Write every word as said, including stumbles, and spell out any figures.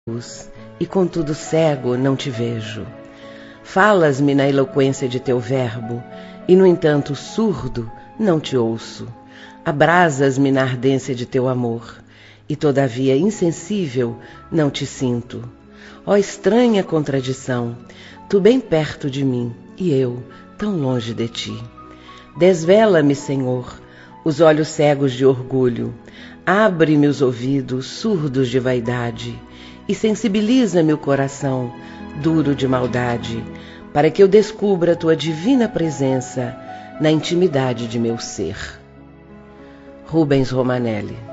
luz, e contudo cego não te vejo. Falas-me na eloquência de teu verbo, e no entanto surdo não te ouço. Abrasas-me na ardência de teu amor, e todavia insensível não te sinto. Ó estranha contradição, tu bem perto de mim, e eu tão longe de ti. Desvela-me, Senhor, os olhos cegos de orgulho, abre-me os ouvidos surdos de vaidade, e sensibiliza-me o coração duro de maldade, para que eu descubra a tua divina presença na intimidade de meu ser. Rubens Romanelli.